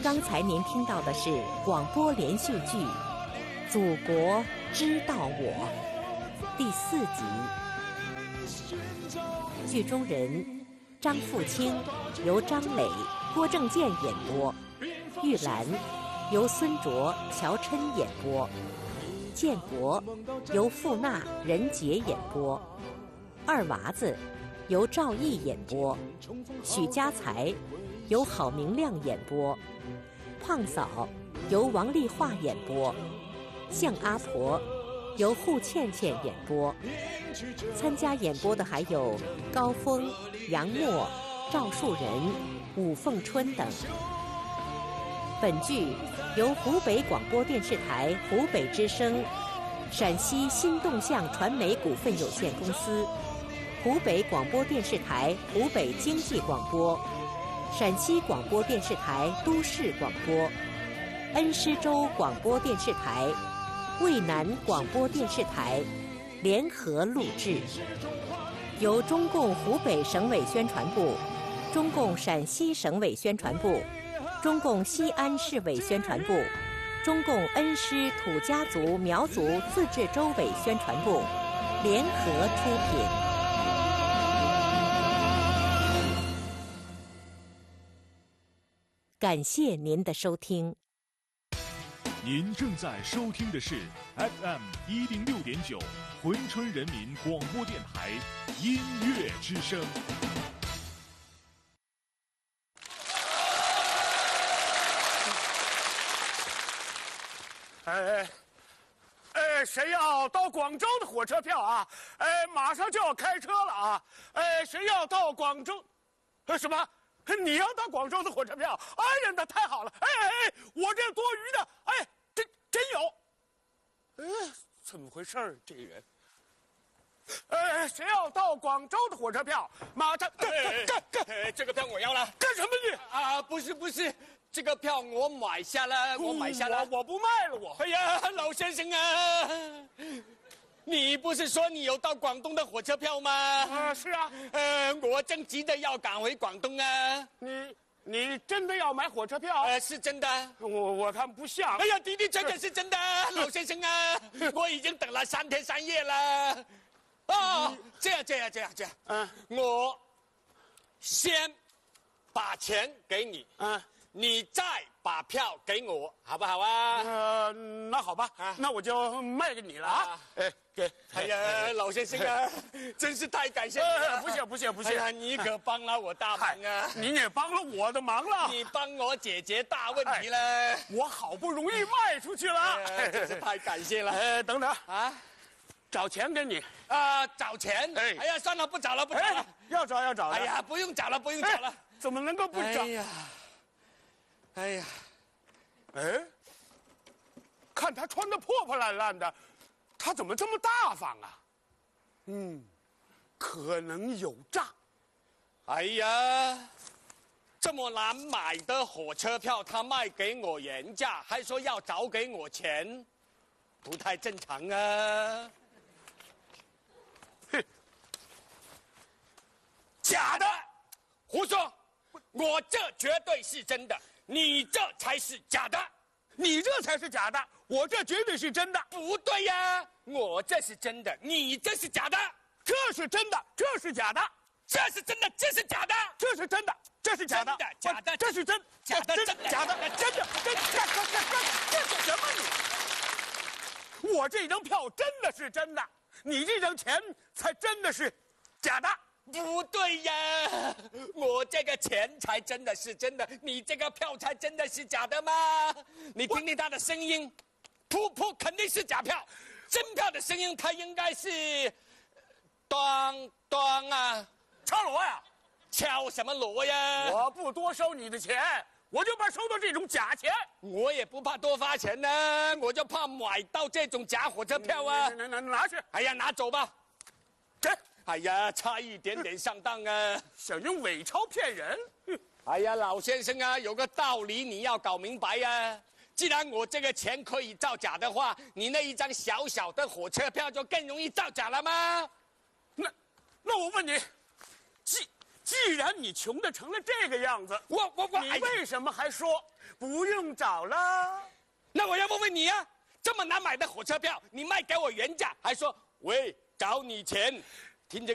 刚才您听到的是广播连续剧《祖国知道我》第4集。剧中人张富清由张磊、郭正健演播，玉兰由孙卓、乔琛演播，建国由傅娜、任杰演播，二娃子由赵毅演播，许家才由郝明亮演播，胖嫂由王丽华演播，向阿婆由户倩倩演播。参加演播的还有高峰、杨默、赵树人、武凤春等。本剧由湖北广播电视台湖北之声、陕西新动向传媒股份有限公司、湖北广播电视台湖北经济广播、陕西广播电视台都市广播、恩施州广播电视台、渭南广播电视台联合录制，由中共湖北省委宣传部、中共陕西省委宣传部、中共西安市委宣传部、中共恩施土家族苗族自治州委宣传部联合出品。感谢您的收听。 您正在收听的是 FM 106.9珲春人民广播电台音乐之声。 谁要到广州的火车票啊？马上就要开车了啊！谁要到广州？什么？你要到广州的火车票？哎呀，那太好了！我这多余的，真有。怎么回事儿？这人。谁要到广州的火车票？马上这个票我要了。 干什么你？ 啊，不是，这个票我买下了，我不卖了我。 哎呀，老先生啊，你不是说你有到广东的火车票吗？ 是啊。 我正急着要赶回广东啊。 你真的要买火车票？ 是真的。 我看不像。 哎呀，的确是真的，老先生啊，我已经等了3天3夜了。哦，这样，我先把钱给你，你再把票给我，好不好啊？ 那好吧，那我就卖给你了啊！给。 哎呀，老先生啊，真是太感谢你了！ 不谢。 哎呀，你可帮了我大忙啊！ 您也帮了我的忙了， 你帮我解决大问题了。 我好不容易卖出去了， 真是太感谢了。 等等啊，找钱给你啊，找钱？哎呀，算了，不找了。 要找。 哎呀，不用找了。 怎么能够不找？ 哎呀， 看他穿得破破烂烂的，他怎么这么大方啊？可能有诈。 哎呀，这么难买的火车票，他卖给我原价，还说要找给我钱，不太正常啊！假的，胡说！我这绝对是真的，你这才是假的。 你这才是假的，我这绝对是真的。 不对呀，我这是真的，你这是假的。 这是真的，这是假的。 这是真的，这是假的。 这是真的，这是假的。 假的， 这是真， 假的， 假的，真的，这是什么你？我这张票真的是真的，你这张钱才真的是假的。 不对呀，我这个钱才真的是真的，你这个票才真的是假的吗？你听听他的声音，噗肯定是假票，真票的声音它应该是当啊， 敲锣呀？ 敲什么锣呀？ 我不多收你的钱，我就怕收到这种假钱。 我也不怕多发钱呢，我就怕买到这种假火车票啊！ 拿去！ 哎呀，拿走吧。 这。 哎呀，差一点点上当啊！ 想用伪钞骗人？ 哎呀，老先生啊，有个道理你要搞明白呀。既然我这个钱可以造假的话，你那一张小小的火车票就更容易造假了吗？ 那我问你，既然你穷的成了这个样子， 你为什么还说不用找了。 那我要问问你啊，这么难买的火车票，你卖给我原价，还说喂找你钱？